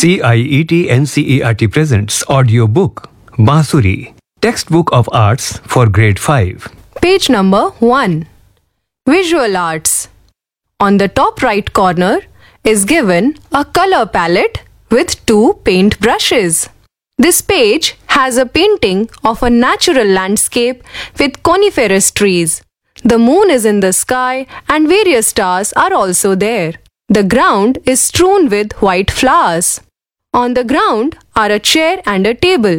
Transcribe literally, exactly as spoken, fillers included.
C I E T N C E R T presents audiobook Bansuri, textbook of arts for grade five. Page number one. Visual arts. On the top right corner is given a color palette with two paint brushes. This page has a painting of a natural landscape with coniferous trees. The moon is in the sky and various stars are also there. The ground is strewn with white flowers. On the ground are a chair and a table.